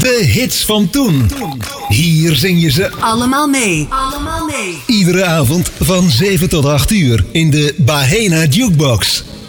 De hits van toen. Hier zing je ze allemaal mee. Allemaal mee. Iedere avond van 7 tot 8 uur in de Bahena Jukebox.